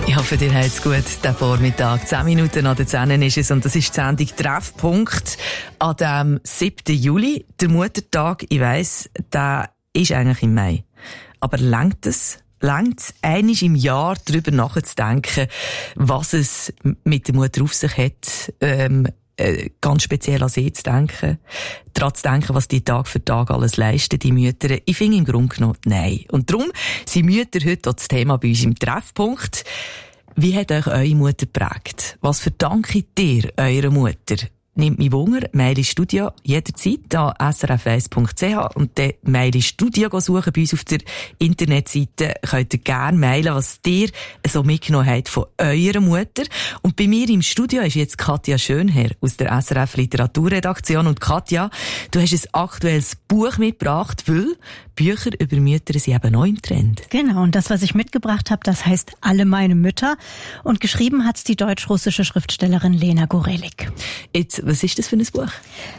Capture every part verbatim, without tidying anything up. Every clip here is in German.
Ich hoffe, dir hat's gut, der Vormittag. Zehn Minuten nach der zehn ist es und das ist die Sendung Treffpunkt an dem siebten Juli. Der Muttertag, ich weiss, der ist eigentlich im Mai. Aber langt es? Langt es, einmal im Jahr darüber nachzudenken, was es mit der Mutter auf sich hat, ähm, äh, ganz speziell an sie zu denken, daran zu denken, was die Tag für Tag alles leisten, die Mütter. Ich finde im Grunde genommen, nein. Und darum sind Mütter heute auch das Thema bei uns im Treffpunkt. Wie hat euch eure Mutter geprägt? Was verdanke ihr eurer Mutter? Nimmt mich Wunder, Mail ins Studio jederzeit an s r f eins punkt c h und dann Mail ins Studio suchen bei uns auf der Internetseite. Könnt ihr gerne mailen, was ihr so mitgenommen habt von eurer Mutter. Und bei mir im Studio ist jetzt Katja Schönherr aus der S R F Literaturredaktion. Und Katja, du hast ein aktuelles Buch mitgebracht, weil Bücher über Mütter sind eben neu im Trend. Genau, und das, was ich mitgebracht habe, das heißt Alle meine Mütter. Und geschrieben hat's die deutsch-russische Schriftstellerin Lena Gorelik. Jetzt, was ist das für ein Buch?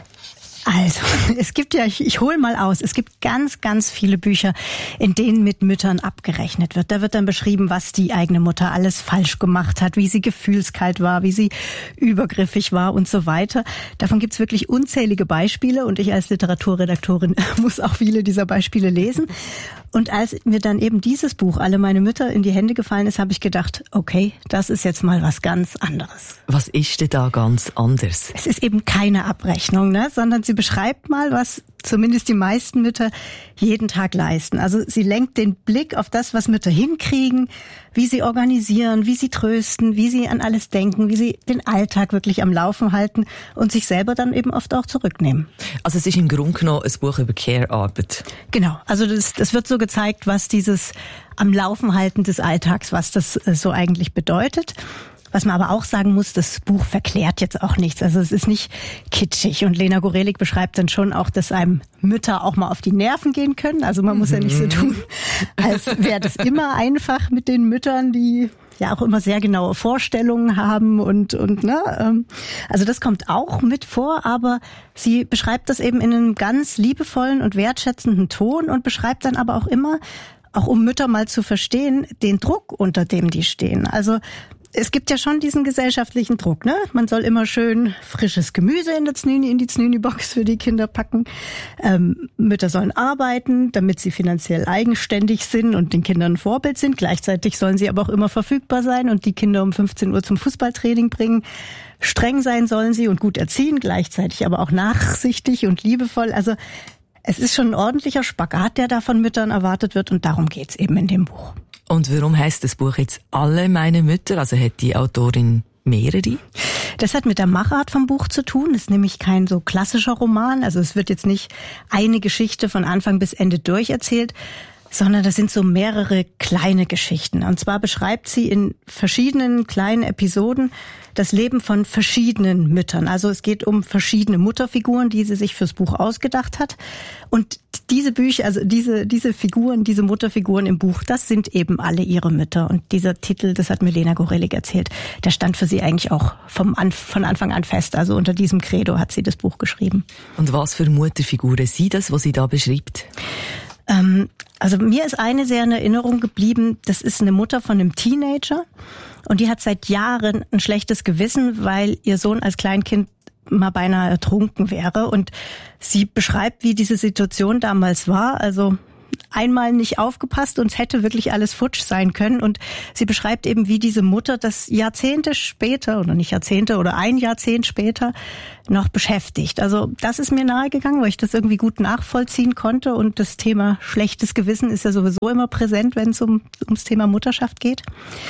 Also, es gibt ja, ich, ich hole mal aus, es gibt ganz, ganz viele Bücher, in denen mit Müttern abgerechnet wird. Da wird dann beschrieben, was die eigene Mutter alles falsch gemacht hat, wie sie gefühlskalt war, wie sie übergriffig war und so weiter. Davon gibt's wirklich unzählige Beispiele und ich als Literaturredaktorin muss auch viele dieser Beispiele lesen. Und als mir dann eben dieses Buch, Alle meine Mütter, in die Hände gefallen ist, habe ich gedacht, okay, das ist jetzt mal was ganz anderes. Was ist denn da ganz anders? Es ist eben keine Abrechnung, ne, sondern sie beschreibt mal, was zumindest die meisten Mütter jeden Tag leisten. Also sie lenkt den Blick auf das, was Mütter hinkriegen, wie sie organisieren, wie sie trösten, wie sie an alles denken, wie sie den Alltag wirklich am Laufen halten und sich selber dann eben oft auch zurücknehmen. Also es ist im Grunde genommen ein Buch über Care-Arbeit. Genau, also das, das wird so gezeigt, was dieses am Laufen halten des Alltags, was das so eigentlich bedeutet. Was man aber auch sagen muss, das Buch verklärt jetzt auch nichts. Also es ist nicht kitschig. Und Lena Gorelik beschreibt dann schon auch, dass einem Mütter auch mal auf die Nerven gehen können. Also man muss ja nicht so tun, als wäre das immer einfach mit den Müttern, die ja auch immer sehr genaue Vorstellungen haben und und ne, also das kommt auch mit vor, aber sie beschreibt das eben in einem ganz liebevollen und wertschätzenden Ton und beschreibt dann aber auch immer, auch um Mütter mal zu verstehen, den Druck, unter dem die stehen. Also es gibt ja schon diesen gesellschaftlichen Druck, ne? Man soll immer schön frisches Gemüse in, der Znüni, in die Znüni-Box für die Kinder packen. Ähm, Mütter sollen arbeiten, damit sie finanziell eigenständig sind und den Kindern ein Vorbild sind. Gleichzeitig sollen sie aber auch immer verfügbar sein und die Kinder um fünfzehn Uhr zum Fußballtraining bringen. Streng sein sollen sie und gut erziehen, gleichzeitig aber auch nachsichtig und liebevoll. Also es ist schon ein ordentlicher Spagat, der da von Müttern erwartet wird und darum geht's eben in dem Buch. Und warum heisst das Buch jetzt Alle meine Mütter? Also hat die Autorin mehrere? Das hat mit der Machart vom Buch zu tun. Es ist nämlich kein so klassischer Roman. Also es wird jetzt nicht eine Geschichte von Anfang bis Ende durcherzählt, sondern das sind so mehrere kleine Geschichten. Und zwar beschreibt sie in verschiedenen kleinen Episoden das Leben von verschiedenen Müttern. Also es geht um verschiedene Mutterfiguren, die sie sich fürs Buch ausgedacht hat. Und diese Bücher, also diese diese Figuren, diese Mutterfiguren im Buch, das sind eben alle ihre Mütter. Und dieser Titel, das hat mir Lena Gorelik erzählt, der stand für sie eigentlich auch vom An- von Anfang an fest. Also unter diesem Credo hat sie das Buch geschrieben. Und was für Mutterfiguren sind das, was sie da beschreibt? Ähm, also mir ist eine sehr in Erinnerung geblieben. Das ist eine Mutter von einem Teenager. Und die hat seit Jahren ein schlechtes Gewissen, weil ihr Sohn als Kleinkind mal beinahe ertrunken wäre. Und sie beschreibt, wie diese Situation damals war. Also einmal nicht aufgepasst und es hätte wirklich alles futsch sein können. Und sie beschreibt eben, wie diese Mutter das Jahrzehnte später, oder nicht Jahrzehnte, oder ein Jahrzehnt später noch beschäftigt. Also das ist mir nahegegangen, weil ich das irgendwie gut nachvollziehen konnte. Und das Thema schlechtes Gewissen ist ja sowieso immer präsent, wenn es um, ums Thema Mutterschaft geht.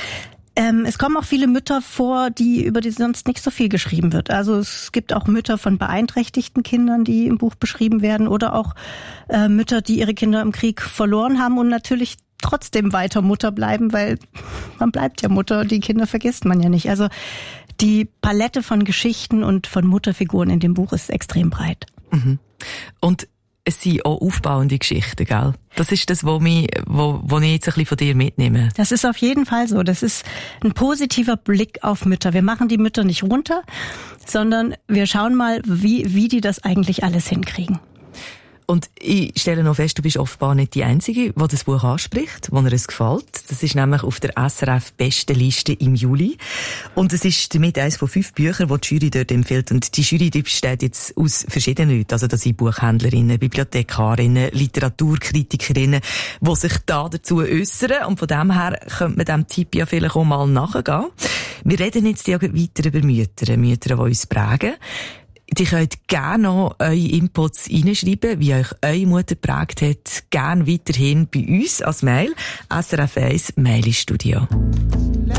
Ähm, es kommen auch viele Mütter vor, die über die sonst nicht so viel geschrieben wird. Also es gibt auch Mütter von beeinträchtigten Kindern, die im Buch beschrieben werden, oder auch äh, Mütter, die ihre Kinder im Krieg verloren haben und natürlich trotzdem weiter Mutter bleiben, weil man bleibt ja Mutter, die Kinder vergisst man ja nicht. Also die Palette von Geschichten und von Mutterfiguren in dem Buch ist extrem breit. Mhm. Und es sind auch aufbauende Geschichten, gell? Das ist das, was mich, wo, wo ich jetzt ein bisschen von dir mitnehme. Das ist auf jeden Fall so. Das ist ein positiver Blick auf Mütter. Wir machen die Mütter nicht runter, sondern wir schauen mal, wie, wie die das eigentlich alles hinkriegen. Und ich stelle noch fest, du bist offenbar nicht die Einzige, die das Buch anspricht, wo er es gefällt. Das ist nämlich auf der S R F-Bestenliste im Juli. Und es ist damit eines von fünf Büchern, die die Jury dort empfiehlt. Und die Jury die besteht jetzt aus verschiedenen Leuten. Also das sind Buchhändlerinnen, Bibliothekarinnen, Literaturkritikerinnen, die sich da dazu äußern. Und von dem her könnte man diesem Tipp ja vielleicht auch mal nachgehen. Wir reden jetzt ja weiter über Mütter, Mütter, die uns prägen. Ihr könnt gerne noch eure Inputs reinschreiben, wie euch eure Mutter geprägt hat. Gerne weiterhin bei uns als Mail. S R F eins Mail-Studio.